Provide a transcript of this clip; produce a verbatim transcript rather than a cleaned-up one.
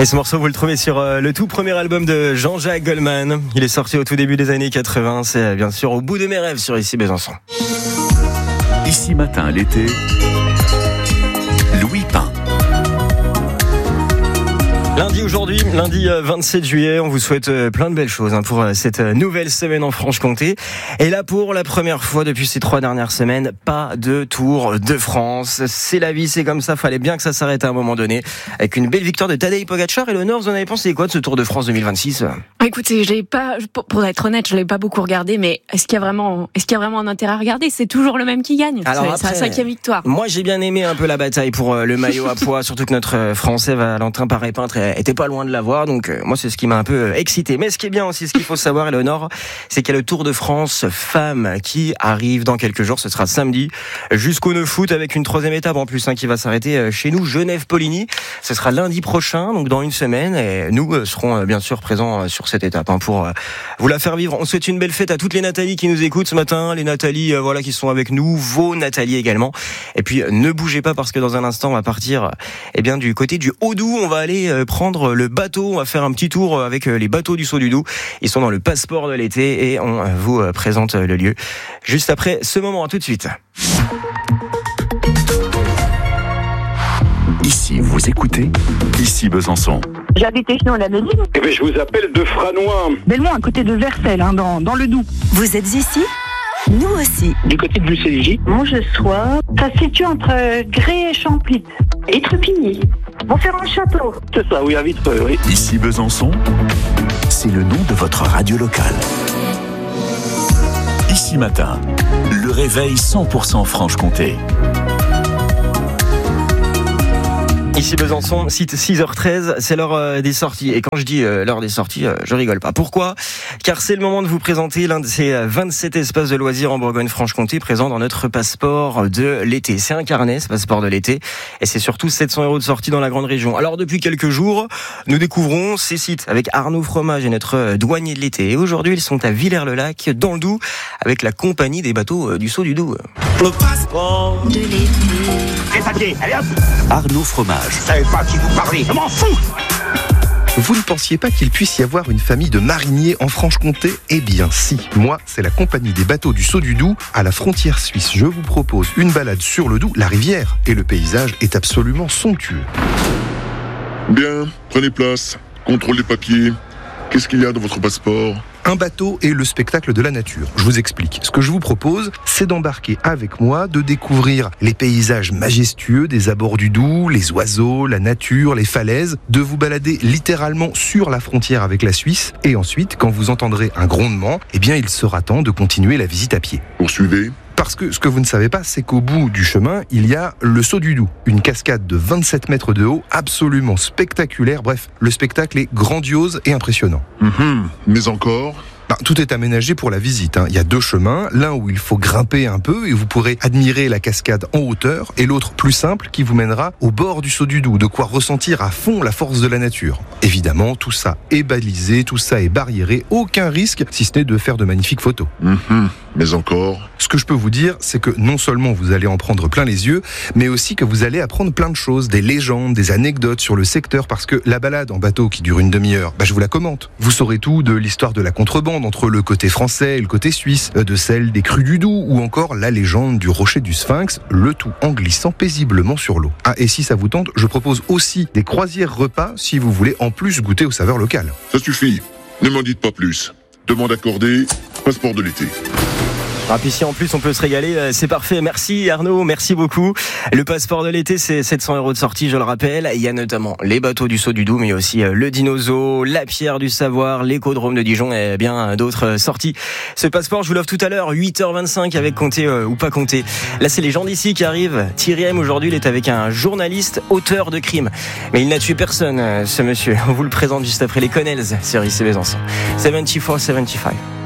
Et ce morceau, vous le trouvez sur euh, le tout premier album de Jean-Jacques Goldman. Il est sorti au tout début des années quatre-vingts. C'est euh, bien sûr Au bout de mes rêves sur Ici Besançon. Ici Matin, l'été, Louis Pain. Lundi aujourd'hui, lundi vingt-sept juillet, on vous souhaite plein de belles choses hein, pour cette nouvelle semaine en Franche-Comté. Et là, pour la première fois depuis ces trois dernières semaines, pas de Tour de France. C'est la vie, c'est comme ça, fallait bien que ça s'arrête à un moment donné. Avec une belle victoire de Tadej Pogačar. Et le Nord, vous en avez pensé quoi de ce Tour de France deux mille vingt-six ? Écoutez, je l'ai pas, pour être honnête, je l'ai pas beaucoup regardé, mais est-ce qu'il y a vraiment, est-ce qu'il y a vraiment un intérêt à regarder ? C'est toujours le même qui gagne. Alors c'est, après, c'est la cinquième victoire. Moi, j'ai bien aimé un peu la bataille pour le maillot à pois, surtout que notre Français Valentin Paré-Peintre était pas loin de l'avoir, donc euh, moi c'est ce qui m'a un peu euh, excité. Mais ce qui est bien aussi, ce qu'il faut savoir, Eleonore, c'est qu'il y a le Tour de France femmes qui arrive dans quelques jours. Ce sera samedi jusqu'au neuf août avec une troisième étape en plus hein, qui va s'arrêter euh, chez nous, Genève-Poligny. Ce sera lundi prochain, donc dans une semaine, et nous euh, serons euh, bien sûr présents euh, sur cette étape hein, pour euh, vous la faire vivre. On souhaite une belle fête à toutes les Nathalie qui nous écoutent ce matin, les Nathalie euh, voilà qui sont avec nous, vos Nathalie également. Et puis euh, ne bougez pas parce que dans un instant on va partir euh, eh bien du côté du Haut-Doubs. On va aller euh, prendre le bateau, on va faire un petit tour avec les bateaux du Saut du Doubs. Ils sont dans le passeport de l'été et on vous présente le lieu juste après ce moment. À tout de suite. Ici, vous écoutez Ici Besançon. J'habite chez la Méline. Eh bien, je vous appelle de Franois. Belle-Loin, à côté de Vercelles, hein, dans, dans le Doubs. Vous êtes ici ? Nous aussi. Du côté de Lucélie. Montgessois. Ça se situe entre Gré et Champlit. Et Trupigny. Montferrand-Château. C'est ça, oui, à Vitreux, oui. Ici Besançon, c'est le nom de votre radio locale. Ici Matin, le réveil cent pour cent Franche-Comté. Ici Besançon, site six heures treize, c'est l'heure des sorties. Et quand je dis l'heure des sorties, je rigole pas. Pourquoi ? Car c'est le moment de vous présenter l'un de ces vingt-sept espaces de loisirs en Bourgogne-Franche-Comté présents dans notre passeport de l'été. C'est un carnet, ce passeport de l'été, et c'est surtout sept cents euros de sortie dans la grande région. Alors depuis quelques jours, nous découvrons ces sites avec Arnaud Fromage et notre douanier de l'été. Et aujourd'hui, ils sont à Villers-le-Lac, dans le Doubs, avec la compagnie des bateaux du Saut du Doubs. Le passeport de l'été. Les papiers, allez hop. Arnaud Fromage. Je savais pas à qui vous parlez, je m'en fous. Vous ne pensiez pas qu'il puisse y avoir une famille de mariniers en Franche-Comté ? Eh bien si, moi c'est la compagnie des bateaux du Saut du Doubs à la frontière suisse. Je vous propose une balade sur le Doubs, la rivière, et le paysage est absolument somptueux. Bien, prenez place, contrôle les papiers. Qu'est-ce qu'il y a dans votre passeport ? Un bateau et le spectacle de la nature. Je vous explique. Ce que je vous propose, c'est d'embarquer avec moi, de découvrir les paysages majestueux des abords du Doubs, les oiseaux, la nature, les falaises, de vous balader littéralement sur la frontière avec la Suisse, et ensuite, quand vous entendrez un grondement, eh bien, il sera temps de continuer la visite à pied. Poursuivez. Parce que ce que vous ne savez pas, c'est qu'au bout du chemin, il y a le Saut du Doubs, une cascade de vingt-sept mètres de haut, absolument spectaculaire. Bref, le spectacle est grandiose et impressionnant. Mmh, mais encore ? Ben, tout est aménagé pour la visite. Hein. Il y a deux chemins, l'un où il faut grimper un peu et vous pourrez admirer la cascade en hauteur, et l'autre plus simple qui vous mènera au bord du Saut du Doubs, de quoi ressentir à fond la force de la nature. Évidemment, tout ça est balisé, tout ça est barriéré, aucun risque si ce n'est de faire de magnifiques photos. Mmh, mais encore ? Ce que je peux vous dire, c'est que non seulement vous allez en prendre plein les yeux, mais aussi que vous allez apprendre plein de choses, des légendes, des anecdotes sur le secteur, parce que la balade en bateau qui dure une demi-heure, bah je vous la commente. Vous saurez tout de l'histoire de la contrebande entre le côté français et le côté suisse, de celle des crues du Doubs, ou encore la légende du rocher du Sphinx, le tout en glissant paisiblement sur l'eau. Ah, et si ça vous tente, je propose aussi des croisières repas si vous voulez en plus goûter aux saveurs locales. Ça suffit, ne m'en dites pas plus. Demande accordée, passeport de l'été. Ah, puis si en plus on peut se régaler, c'est parfait. Merci Arnaud, merci beaucoup. Le passeport de l'été, c'est sept cents euros de sortie, je le rappelle. Il y a notamment les bateaux du Saut du Doubs, mais aussi le Dinozo, la Pierre du Savoir, l'écodrome de Dijon et bien d'autres sorties. Ce passeport, je vous l'offre tout à l'heure, huit heures vingt-cinq avec compter euh, ou pas compter. Là, c'est les gens d'ici qui arrivent. Thierry M, aujourd'hui, il est avec un journaliste, auteur de crimes. Mais il n'a tué personne, ce monsieur. On vous le présente juste après les Connells sur Ici Besançon. soixante-quatre soixante-quinze.